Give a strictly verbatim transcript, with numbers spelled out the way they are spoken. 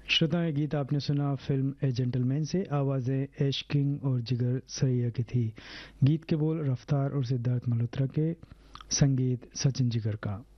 श्रोताओं, ये गीत आपने सुना फिल्म ए जेंटलमैन से। आवाज़ें ऐश किंग और जिगर सरैया की थी। गीत के बोल रफ्तार और सिद्धार्थ मल्होत्रा के, संगीत सचिन जिगर का।